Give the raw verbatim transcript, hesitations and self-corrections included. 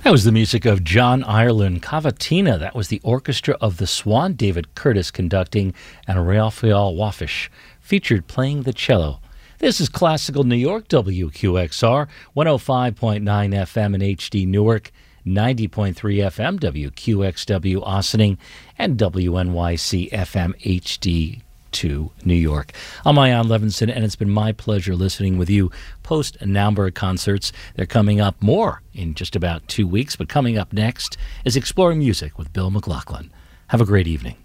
That was the music of John Ireland, Cavatina. That was the orchestra of the Swan, David Curtis conducting, and Raphael Wafish featured playing the cello. This is Classical New York, W Q X R, one oh five point nine F M in H D Newark, ninety point three F M, W Q X W Ossining, and W N Y C F M H D to New York. I'm Ian Levinson, and it's been my pleasure listening with you post-Naumburg concerts. They're coming up more in just about two weeks, but coming up next is Exploring Music with Bill McLaughlin. Have a great evening.